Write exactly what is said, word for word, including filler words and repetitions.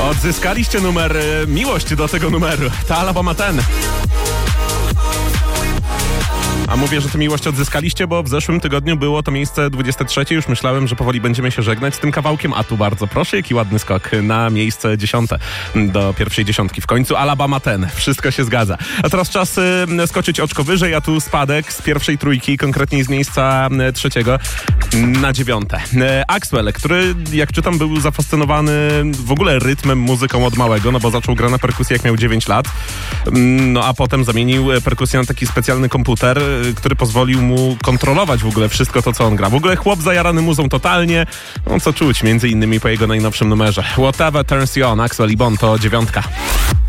Odzyskaliście numer, miłość do tego numeru. Ta Alabama ten. A mówię, że tę miłość odzyskaliście, bo w zeszłym tygodniu było to miejsce dwudzieste trzecie. Już myślałem, że powoli będziemy się żegnać z tym kawałkiem, a tu bardzo proszę, jaki ładny skok na miejsce dziesiąte do pierwszej dziesiątki. W końcu Alabama ten. Wszystko się zgadza. A teraz czas y, skoczyć oczko wyżej, a tu spadek z pierwszej trójki, konkretnie z miejsca y, trzeciego na dziewiąte. Y, Axwell, który jak czytam był zafascynowany w ogóle rytmem, muzyką od małego, no bo zaczął grać na perkusji jak miał dziewięć lat. Y, no a potem zamienił perkusję na taki specjalny komputer, który pozwolił mu kontrolować w ogóle wszystko to, co on gra. W ogóle chłop zajarany muzą totalnie, no co czuć między innymi po jego najnowszym numerze. Whatever Turns You On, Axwell i Bon to dziewiątka.